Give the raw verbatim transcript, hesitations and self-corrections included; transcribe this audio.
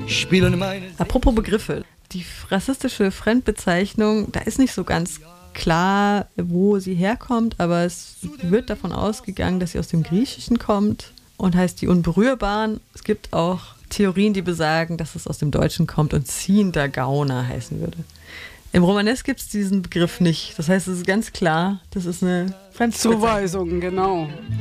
spielen meine... Apropos Begriffe. Die rassistische Fremdbezeichnung, da ist nicht so ganz klar, wo sie herkommt, aber es wird davon ausgegangen, dass sie aus dem Griechischen kommt und heißt die Unberührbaren. Es gibt auch Theorien, die besagen, dass es aus dem Deutschen kommt und ziehender Gauner heißen würde. Im Romanes gibt es diesen Begriff nicht. Das heißt, es ist ganz klar, das ist eine Fremdbezeichnung. Zuweisung, genau.